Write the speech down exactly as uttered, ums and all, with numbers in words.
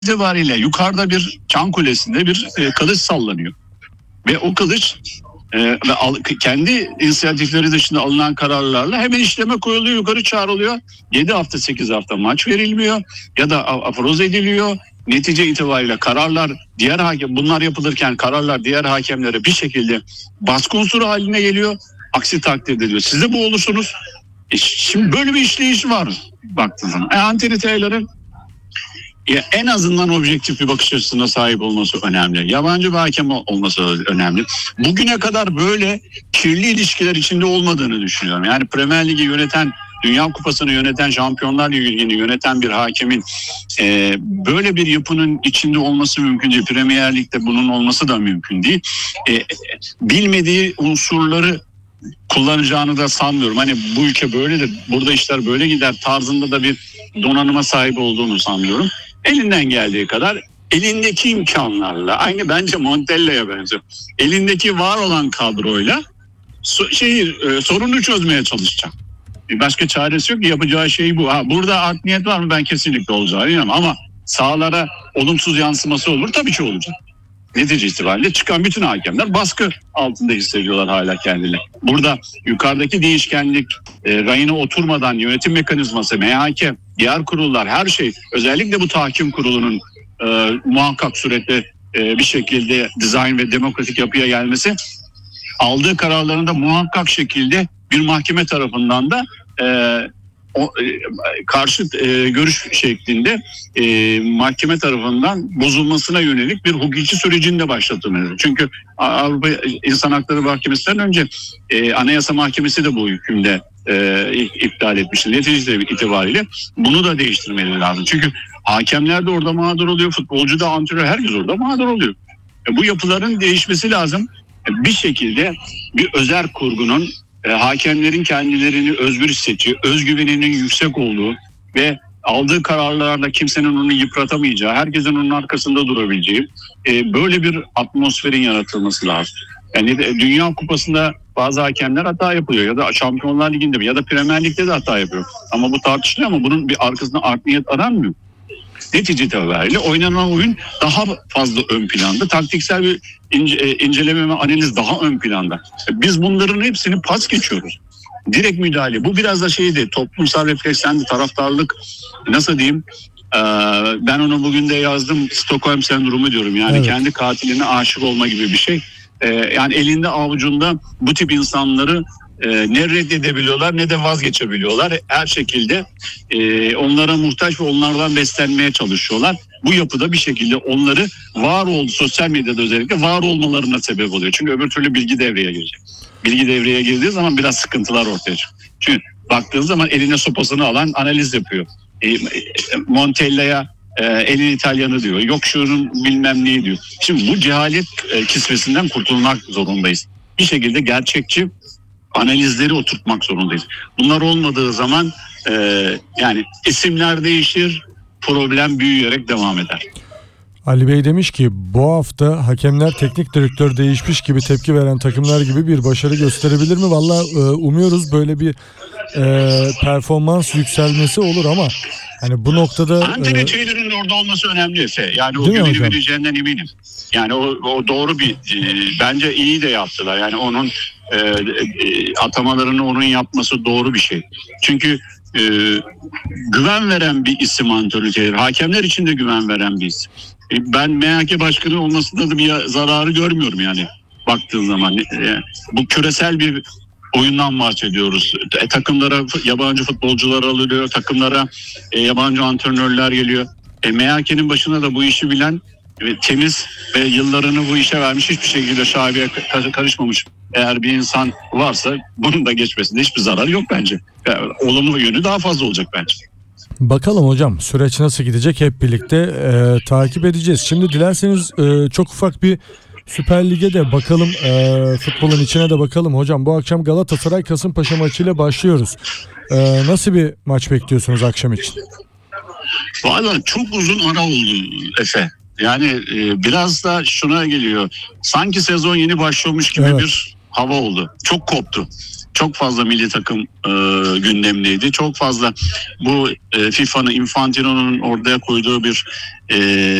itibariyle yukarıda bir çan kulesinde bir e, kılıç sallanıyor. Ve o kılıç e, ve al, kendi inisiyatifleri dışında alınan kararlarla hemen işleme koyuluyor, yukarı çağrılıyor. yedi hafta sekiz hafta maç verilmiyor ya da aforoz ediliyor. Netice itibariyle kararlar diğer hakem, bunlar yapılırken kararlar diğer hakemlere bir şekilde baskı unsuru haline geliyor. Aksi takdirde diyor siz de bu olursunuz. E şimdi böyle bir işleyiş var baktığınız zaman. E, Anthony Taylor'ın ya en azından objektif bir bakış açısına sahip olması önemli. Yabancı bir hakem olması önemli. Bugüne kadar böyle kirli ilişkiler içinde olmadığını düşünüyorum. Yani Premier Lig'i yöneten, Dünya Kupası'nı yöneten, Şampiyonlar Ligi'ni yöneten bir hakemin e, böyle bir yapının içinde olması mümkün değil. Premier Lig'de bunun olması da mümkün değil. E, bilmediği unsurları kullanacağını da sanmıyorum. Hani bu ülke böyledir, burada işler böyle gider tarzında da bir donanıma sahip olduğunu sanmıyorum. Elinden geldiği kadar elindeki imkanlarla, aynı bence Montella'ya benziyor. Elindeki var olan kadroyla so- şeyi, e, sorunu çözmeye çalışacak. Başka çaresi yok ki, yapacağı şey bu. Ha, burada art niyet var mı? Ben kesinlikle olacağını inanıyorum ama sahalara olumsuz yansıması olur. Tabii ki olacak. Netice itibariyle çıkan bütün hakemler baskı altında hissediyorlar hala kendileri. Burada yukarıdaki değişkenlik e, rayına oturmadan yönetim mekanizması, M H K, diğer kurullar, her şey, özellikle bu tahkim kurulunun e, muhakkak surette e, bir şekilde dizayn ve demokratik yapıya gelmesi, aldığı kararlarında muhakkak şekilde bir mahkeme tarafından da e, o, e, karşı e, görüş şeklinde e, mahkeme tarafından bozulmasına yönelik bir hukuki sürecin de başlatılması. Çünkü Avrupa İnsan Hakları Mahkemesi'nden önce e, Anayasa Mahkemesi de bu hükümde e, iptal etmişti. Netice itibariyle bunu da değiştirmeleri lazım. Çünkü hakemler de orada mağdur oluyor, futbolcu da, antrenör, herkes orada mağdur oluyor. E, bu yapıların değişmesi lazım. E, bir şekilde bir özel kurgunun E, hakemlerin kendilerini özgür hissedeceği, özgüveninin yüksek olduğu ve aldığı kararlarla kimsenin onu yıpratamayacağı, herkesin onun arkasında durabileceği e, böyle bir atmosferin yaratılması lazım. Yani de, Dünya Kupası'nda bazı hakemler hata yapıyor ya da Şampiyonlar Ligi'nde ya da Premier Lig'de de hata yapıyor. Ama bu tartışılıyor, ama bunun bir arkasında art niyet aranmıyor. Netice itibariyle oynanan oyun daha fazla ön planda. Taktiksel bir ince, e, inceleme ve analiz daha ön planda. Biz bunların hepsini pas geçiyoruz. Direkt müdahale. Bu biraz da şeydi, toplumsal reflekslendi, taraftarlık, nasıl diyeyim, ee, ben onu bugün de yazdım, Stockholm sendromu diyorum. Yani evet, kendi katiline aşık olma gibi bir şey. Ee, yani elinde avucunda bu tip insanları e, ne reddedebiliyorlar ne de vazgeçebiliyorlar. Her şekilde e, onlara muhtaç ve onlardan beslenmeye çalışıyorlar. Bu yapıda bir şekilde onları var oldu, sosyal medyada özellikle var olmalarına sebep oluyor. Çünkü öbür türlü bilgi devreye girecek. Bilgi devreye girdiği zaman biraz sıkıntılar ortaya çıkıyor. Çünkü baktığınız zaman eline sopasını alan analiz yapıyor. E, Montella'ya e, elin İtalyanı diyor. Yok şunun bilmem neyi diyor. Şimdi bu cehalet e, kisvesinden kurtulmak zorundayız. Bir şekilde gerçekçi analizleri oturtmak zorundayız. Bunlar olmadığı zaman e, yani isimler değişir, problem büyüyerek devam eder. Ali Bey demiş ki bu hafta hakemler teknik direktör değişmiş gibi tepki veren takımlar gibi bir başarı gösterebilir mi? Vallahi e, umuyoruz böyle bir e, performans yükselmesi olur ama hani bu noktada... Anthony Taylor'ın orada olması önemli Efe. Yani o güveni vereceğinden eminim. Yani o, o doğru bir... E, bence iyi de yaptılar. Yani onun e, e, atamalarını onun yapması doğru bir şey. Çünkü e, güven veren bir isim Anthony Taylor. Hakemler için de güven veren bir isim. E, ben M H K başkanı olmasında da bir zararı görmüyorum yani baktığın zaman. E, bu küresel bir oyundan bahsediyoruz. E, takımlara yabancı futbolcular alınıyor, takımlara e, yabancı antrenörler geliyor. E, M H K'nin başına da bu işi bilen, e, temiz ve yıllarını bu işe vermiş, hiçbir şekilde şaibeye karışmamış eğer bir insan varsa bunun da geçmesinde hiçbir zarar yok bence. Yani, olumlu yönü daha fazla olacak bence. Bakalım hocam, süreç nasıl gidecek hep birlikte e, takip edeceğiz. Şimdi dilerseniz e, çok ufak bir Süper Lig'e de bakalım, e, futbolun içine de bakalım. Hocam bu akşam Galatasaray Kasımpaşa maçıyla başlıyoruz. E, nasıl bir maç bekliyorsunuz akşam için? Vallahi çok uzun ara oldu Efe. Yani e, biraz da şuna geliyor. Sanki sezon yeni başlıyormuş gibi evet, bir hava oldu. Çok koptu. Çok çok fazla milli takım e, gündemdeydi. Çok fazla bu e, FIFA'nın, Infantino'nun ortaya koyduğu bir e,